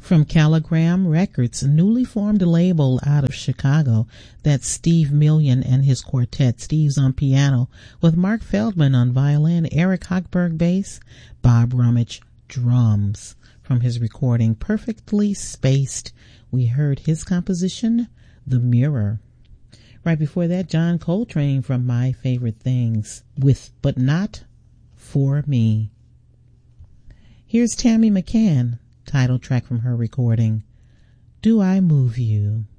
From Caligram Records, a newly formed label out of Chicago. That's Steve Million and his quartet. Steve's on piano with Mark Feldman on violin, Eric Hochberg bass, Bob Rummage drums. From his recording Perfectly Spaced, we heard his composition, The Mirror. Right before that, John Coltrane from My Favorite Things with But Not For Me. Here's Tammy McCann, title track from her recording, Do I Move You?